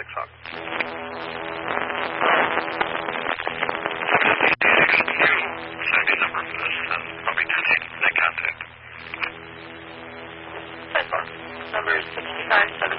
Fox. Send me a number for this, and I'll be make contact. Number is 6517.